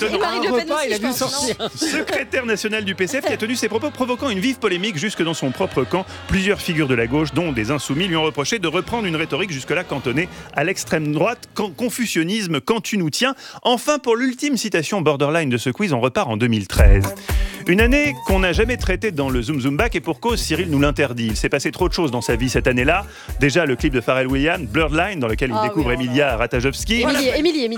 étonnant. Marine Le Pen aussi, il a je dû pense, sortir. Secrétaire national du PCF qui a tenu ses propos provoquant une vive polémique jusque dans son propre camp. Plusieurs figures de la gauche, dont des insoumis, lui ont reproché de reprendre une rhétorique jusque-là cantonnée à l'extrême droite. Confusionnisme, quand tu nous tiens. Enfin, pour l'ultime citation borderline de ce quiz, on repart en 2013. Une année qu'on n'a jamais traitée dans le Zoom Zoom Back et pour cause, Cyril nous l'interdit. Il s'est passé trop de choses dans sa vie cette année-là. Déjà, le clip de Pharrell Williams, Blurred Line, dans lequel il découvre Emilia Ratajkowski. Émilie.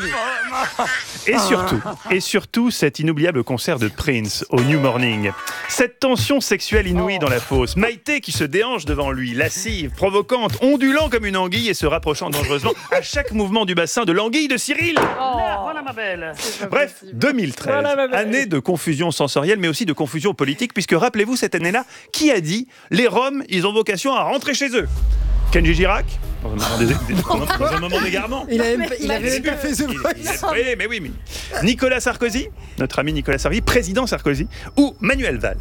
Et surtout, cet inoubliable concert de Prince au New Morning. Cette tension sexuelle inouïe dans la fosse. Maïté qui se déhanche devant lui, lascive, provocante, ondulant comme une anguille et se rapprochant dangereusement à chaque mouvement du bassin de l'anguille de Cyril. Voilà ma belle. Bref, 2013, année de confusion sensorielle, mais aussi de confusion politique, puisque rappelez-vous cette année-là, qui a dit « Les Roms, ils ont vocation à rentrer chez eux » Kenji Girac, dans un moment d'égarement. Il avait même pas fait The Voice. Mais Nicolas Sarkozy, notre ami Nicolas Sarkozy, président Sarkozy, ou Manuel Valls.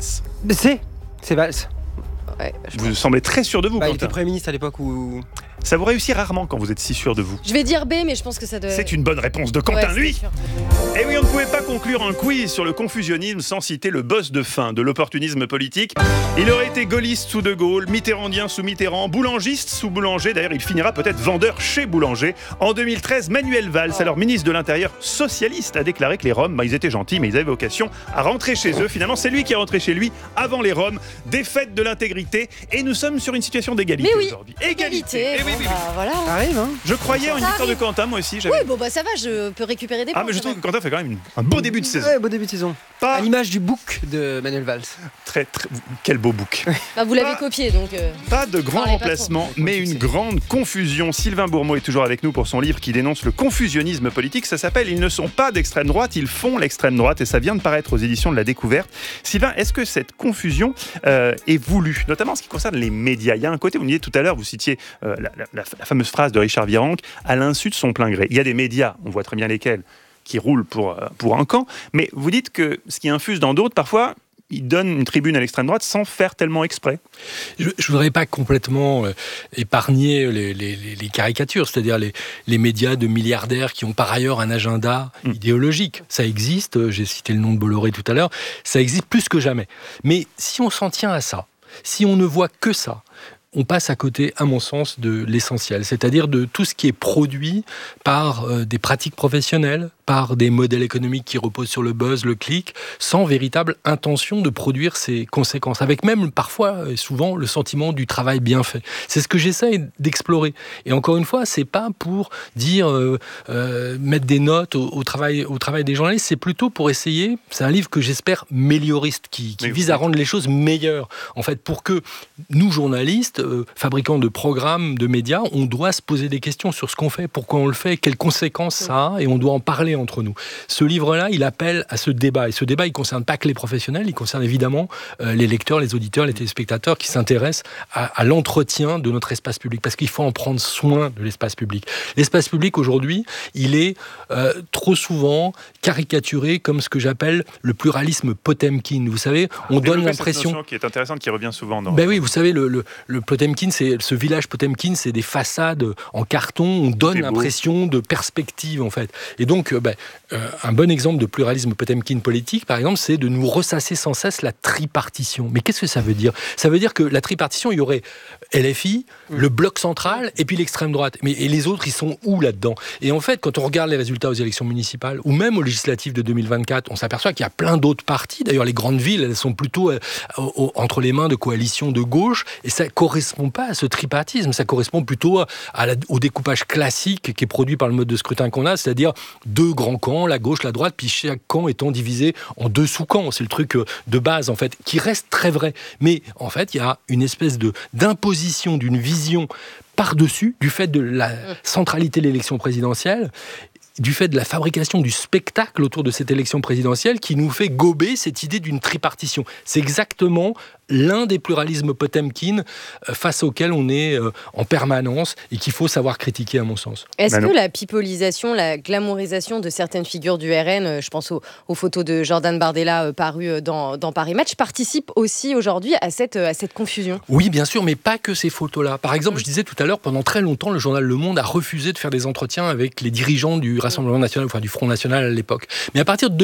C'est Valls. Ouais, Vous semblez très sûr de vous, Il Quentin. était Premier ministre à l'époque où... Ça vous réussit rarement quand vous êtes si sûr de vous. Je vais dire B, mais je pense que ça doit... C'est une bonne réponse de Quentin, Ouais, lui. c'est sûr. Et oui, on ne pouvait pas conclure un quiz sur le confusionnisme sans citer le boss de fin de l'opportunisme politique. Il aurait été gaulliste sous De Gaulle, mitterrandien sous Mitterrand, boulangiste sous Boulanger. D'ailleurs, il finira peut-être vendeur chez Boulanger. En 2013, Manuel Valls, alors ministre de l'Intérieur socialiste, a déclaré que les Roms, ils étaient gentils, mais ils avaient vocation à rentrer chez eux. Finalement, c'est lui qui est rentré chez lui avant les Roms. Défaite de l'intégrité. Et nous sommes sur une situation d'égalité Mais oui, aujourd'hui. égalité. Eh oui, oui, oui. Voilà. Arrive, hein. Je croyais en une Ça victoire de arrive. Quentin, moi aussi. Oui, bon bah ça va, je peux récupérer des points. Ah, mais je quand trouve même. que Quentin fait quand même un beau début de saison. Ouais, beau début de saison. Pas À l'image du book de Manuel Valls. très, quel beau bouc. Bah, vous l'avez Ah. copié, donc... Pas de grand Parlez pas remplacement, mais une grande confusion. Sylvain Bourmeau est toujours avec nous pour son livre qui dénonce le confusionnisme politique. Ça s'appelle « Ils ne sont pas d'extrême droite, ils font l'extrême droite » et ça vient de paraître aux éditions de La Découverte. Sylvain, est-ce que cette confusion est voulue, notamment en ce qui concerne les médias? Il y a un côté, vous disiez tout à l'heure, vous citiez la fameuse phrase de Richard Virenque, à l'insu de son plein gré. Il y a des médias, on voit très bien lesquels, qui roulent pour un camp, mais vous dites que ce qui infuse dans d'autres, parfois, ils donnent une tribune à l'extrême droite sans faire tellement exprès. Je ne voudrais pas complètement épargner les caricatures, c'est-à-dire les médias de milliardaires qui ont par ailleurs un agenda idéologique. Ça existe, j'ai cité le nom de Bolloré tout à l'heure, ça existe plus que jamais. Mais si on s'en tient à ça, si on ne voit que ça, on passe à côté, à mon sens, de l'essentiel, c'est-à-dire de tout ce qui est produit par des pratiques professionnelles, par des modèles économiques qui reposent sur le buzz, le clic, sans véritable intention de produire ces conséquences, avec même parfois et souvent le sentiment du travail bien fait. C'est ce que j'essaie d'explorer. Et encore une fois, c'est pas pour dire mettre des notes au travail des journalistes, c'est plutôt pour essayer, c'est un livre que j'espère mélioriste, qui vise à rendre les choses meilleures. En fait, pour que nous, journalistes, fabricants de programmes, de médias, on doit se poser des questions sur ce qu'on fait, pourquoi on le fait, quelles conséquences ça a, et on doit en parler entre nous. Ce livre-là, il appelle à ce débat, et ce débat, il ne concerne pas que les professionnels, il concerne évidemment les lecteurs, les auditeurs, les téléspectateurs qui s'intéressent à l'entretien de notre espace public, parce qu'il faut en prendre soin de l'espace public. L'espace public, aujourd'hui, il est trop souvent caricaturé comme ce que j'appelle le pluralisme Potemkin. Vous savez, on donne l'impression... Cette notion qui est intéressante, qui revient souvent dans... Ben oui, vous savez, le Potemkin, ce village Potemkin, c'est des façades en carton, on donne l'impression de perspective, en fait. Et donc, un bon exemple de pluralisme Potemkin politique, par exemple, c'est de nous ressasser sans cesse la tripartition. Mais qu'est-ce que ça veut dire? Ça veut dire que la tripartition, il y aurait LFI, le bloc central, et puis l'extrême droite. Et les autres, ils sont où là-dedans? Et en fait, quand on regarde les résultats aux élections municipales, ou même aux législatives de 2024, on s'aperçoit qu'il y a plein d'autres partis. D'ailleurs, les grandes villes, elles sont plutôt entre les mains de coalitions de gauche, et ça correspond pas à ce tripartisme, ça correspond plutôt au découpage classique qui est produit par le mode de scrutin qu'on a, c'est-à-dire deux grands camps, la gauche, la droite, puis chaque camp étant divisé en deux sous-camps. C'est le truc de base, en fait, qui reste très vrai. Mais, en fait, il y a une espèce d'imposition d'une vision par-dessus, du fait de la centralité de l'élection présidentielle, du fait de la fabrication du spectacle autour de cette élection présidentielle qui nous fait gober cette idée d'une tripartition. C'est exactement l'un des pluralismes Potemkin face auquel on est en permanence et qu'il faut savoir critiquer, à mon sens. Est-ce que la pipolisation, la glamourisation de certaines figures du RN, je pense aux photos de Jordan Bardella parues dans Paris Match, participe aussi aujourd'hui à cette confusion? Oui, bien sûr, mais pas que ces photos-là. Par exemple, je disais tout à l'heure, pendant très longtemps, le journal Le Monde a refusé de faire des entretiens avec les dirigeants du Rassemblement national, enfin du Front national à l'époque. Mais à partir de